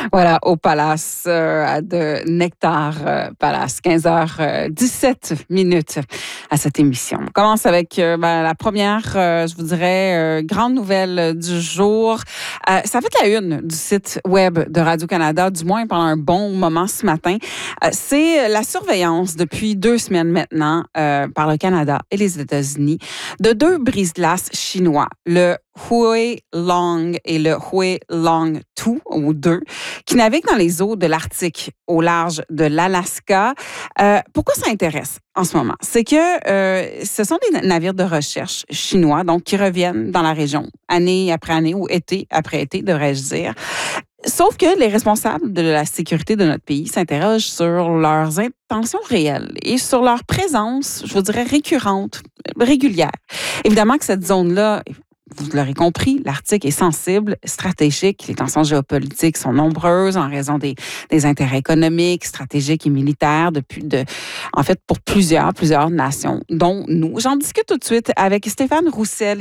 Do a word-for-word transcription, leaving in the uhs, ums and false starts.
Voilà, au Palace euh, de Nectar euh, Palace, quinze heures dix-sept minutes à cette émission. On commence avec euh, ben, la première, euh, je vous dirais, euh, grande nouvelle du jour. Euh, ça fait la une du site web de Radio-Canada, du moins pendant un bon moment ce matin. Euh, c'est la surveillance depuis deux semaines maintenant euh, par le Canada et les États-Unis de deux brise-glaces chinois, le Huai Long et le Huai Long deux ou deux, qui naviguent dans les eaux de l'Arctique au large de l'Alaska. Euh, pourquoi ça intéresse en ce moment? C'est que euh, ce sont des navires de recherche chinois, donc qui reviennent dans la région année après année ou été après été, devrais-je dire. Sauf que les responsables de la sécurité de notre pays s'interrogent sur leurs intentions réelles et sur leur présence, je vous dirais, récurrente, régulière. Évidemment que cette zone-là, vous l'aurez compris, l'Arctique est sensible, stratégique. Les tensions géopolitiques sont nombreuses en raison des, des intérêts économiques, stratégiques et militaires depuis de, en fait, pour plusieurs, plusieurs nations, dont nous. J'en discute tout de suite avec Stéphane Roussel.